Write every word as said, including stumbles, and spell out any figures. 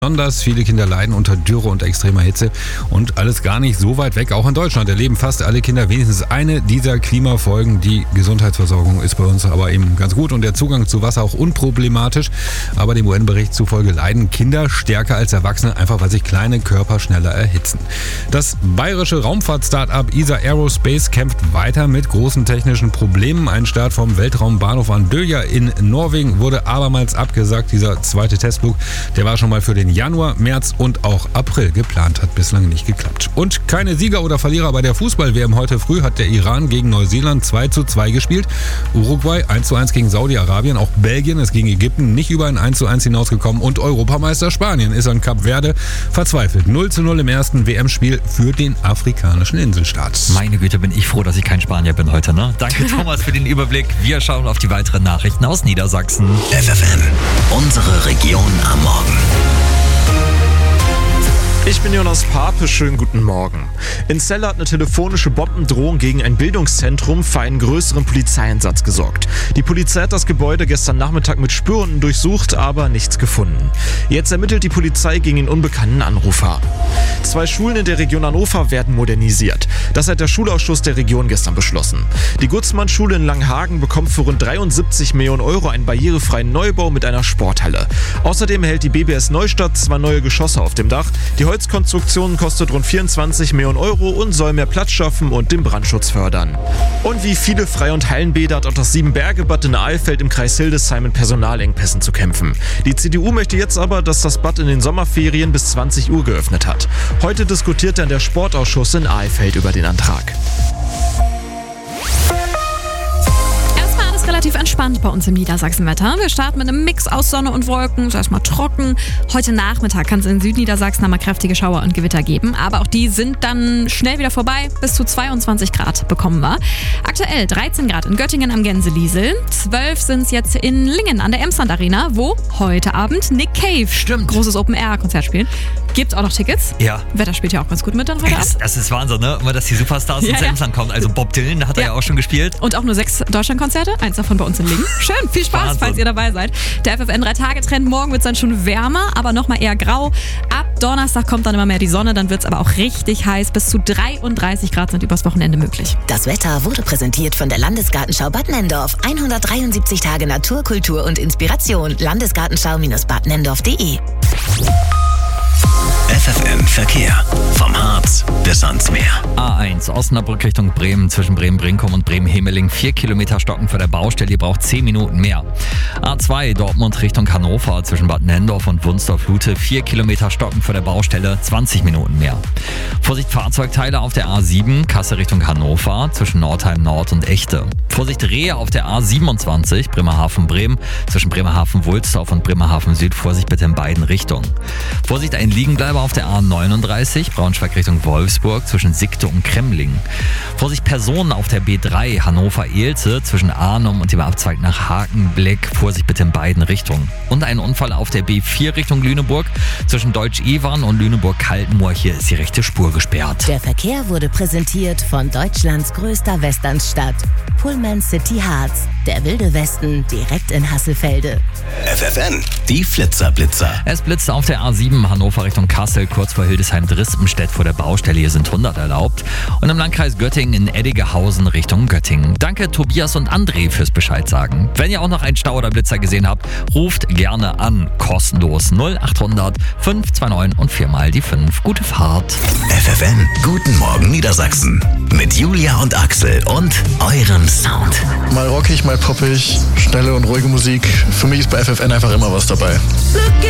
Besonders viele Kinder leiden unter Dürre und extremer Hitze und alles gar nicht so weit weg. Auch in Deutschland erleben fast alle Kinder wenigstens eine dieser Klimafolgen. Die Gesundheitsversorgung ist bei uns aber eben ganz gut und der Zugang zu Wasser auch unproblematisch. Aber dem U N-Bericht zufolge leiden Kinder stärker als Erwachsene, einfach weil sich kleine Körper schneller erhitzen. Das bayerische Raumfahrt-Startup E S A Aerospace kämpft weiter mit großen technischen Problemen. Ein Start vom Weltraumbahnhof Andøya in Norwegen wurde abermals abgesagt. Dieser zweite Testflug, der war schon mal für den Januar, März und auch April geplant, hat bislang nicht geklappt. Und keine Sieger oder Verlierer bei der Fußball-W M. Heute früh hat der Iran gegen Neuseeland zwei zu zwei gespielt. Uruguay eins zu eins gegen Saudi-Arabien. Auch Belgien ist gegen Ägypten nicht über ein eins zu eins hinausgekommen. Und Europameister Spanien ist an Kap Verde verzweifelt. null zu null im ersten W M-Spiel für den afrikanischen Inselstaat. Meine Güte, bin ich froh, dass ich kein Spanier bin heute, ne? Danke Thomas für den Überblick. Wir schauen auf die weiteren Nachrichten aus Niedersachsen. F F N, unsere Region am Morgen. Ich bin Jonas Pape, schönen guten Morgen. In Celle hat eine telefonische Bombendrohung gegen ein Bildungszentrum für einen größeren Polizeieinsatz gesorgt. Die Polizei hat das Gebäude gestern Nachmittag mit Spürhunden durchsucht, aber nichts gefunden. Jetzt ermittelt die Polizei gegen den unbekannten Anrufer. Zwei Schulen in der Region Hannover werden modernisiert. Das hat der Schulausschuss der Region gestern beschlossen. Die Gutzmann-Schule in Langhagen bekommt für rund dreiundsiebzig Millionen Euro einen barrierefreien Neubau mit einer Sporthalle. Außerdem erhält die B B S Neustadt zwei neue Geschosse auf dem Dach. Die Holzkonstruktion kostet rund vierundzwanzig Millionen Euro und soll mehr Platz schaffen und den Brandschutz fördern. Und wie viele Freie- und Hallenbäder hat auch das Siebenberge-Bad in Alfeld im Kreis Hildesheim mit Personalengpässen zu kämpfen. Die C D U möchte jetzt aber, dass das Bad in den Sommerferien bis zwanzig Uhr geöffnet hat. Heute diskutiert dann der Sportausschuss in Alfeld über den Antrag. Relativ entspannt bei uns im Niedersachsenwetter. Wir starten mit einem Mix aus Sonne und Wolken, ist erstmal trocken. Heute Nachmittag kann es in Südniedersachsen einmal kräftige Schauer und Gewitter geben, aber auch die sind dann schnell wieder vorbei. Bis zu zweiundzwanzig Grad bekommen wir. Aktuell dreizehn Grad in Göttingen am Gänseliesel, zwölf sind es jetzt in Lingen an der Emsland Arena, wo heute Abend Nick Cave Stimmt. großes Open-Air-Konzert spielt. Gibt auch noch Tickets. Ja. Wetter spielt ja auch ganz gut mit dann heute das, Abend. das ist Wahnsinn, ne? Immer, dass die Superstars Ja, ins ja. Emsland kommen. Also Bob Dylan, da hat er Ja. ja auch schon gespielt. Und auch nur sechs Deutschlandkonzerte, eins davon bei uns in Lingen. Schön, viel Spaß, Wahnsinn. falls ihr dabei seid. Der F F N drei Tage Trend, morgen wird es dann schon wärmer, aber nochmal eher grau. Ab Donnerstag kommt dann immer mehr die Sonne, dann wird es aber auch richtig heiß. Bis zu dreiunddreißig Grad sind übers Wochenende möglich. Das Wetter wurde präsentiert von der Landesgartenschau Bad Nenndorf. hundertdreiundsiebzig Tage Natur, Kultur und Inspiration. Landesgartenschau Bad Nenndorf punkt de. F F N Verkehr. Vom Harz bis ans Meer. A eins, Osnabrück Richtung Bremen, zwischen Bremen-Brinkum und Bremen-Hemeling. Vier Kilometer Stocken vor der Baustelle, ihr braucht zehn Minuten mehr. A zwei, Dortmund Richtung Hannover, zwischen Bad Nenndorf und Wunsdorf-Lute. Vier Kilometer Stocken vor der Baustelle, zwanzig Minuten mehr. Vorsicht Fahrzeugteile auf der A sieben, Kassel Richtung Hannover, zwischen Nordheim Nord und Echte. Vorsicht Rehe auf der A siebenundzwanzig, Bremerhaven-Bremen, zwischen Bremerhaven-Wulstorf und Bremerhaven Süd. Vorsicht bitte in beiden Richtungen. Vorsicht ein Liegenbleiber auf der A neununddreißig, Braunschweig Richtung Wolfsburg, zwischen Sigte und Kremlingen. Vorsicht Personen auf der B drei, Hannover-Ehlze, zwischen Arnum und dem Abzweig nach Hakenblick. Vorsicht bitte in beiden Richtungen. Und ein Unfall auf der B vier Richtung Lüneburg, zwischen Deutsch-Evern und Lüneburg-Kaltenmoor. Hier ist die rechte Spur gesperrt. Der Verkehr wurde präsentiert von Deutschlands größter Westernstadt. Pullman City Harz. Der wilde Westen direkt in Hasselfelde. F F N, die Flitzerblitzer. Es blitzt auf der A sieben Hannover Richtung Kassel, kurz vor Hildesheim-Drispenstedt vor der Baustelle. Hier sind hundert erlaubt. Und im Landkreis Göttingen in Eddingehausen Richtung Göttingen. Danke Tobias und André fürs Bescheid sagen. Wenn ihr auch noch einen Stau oder Blitzer gesehen habt, ruft gerne an. Kostenlos null achthundert fünf zwei neun und viermal die fünf. Gute Fahrt. F F N, guten Morgen Niedersachsen. Mit Julia und Axel und eurem Sound. Mal rockig, mal poppig, schnelle und ruhige Musik. Für mich ist bei F F N einfach immer was dabei. Look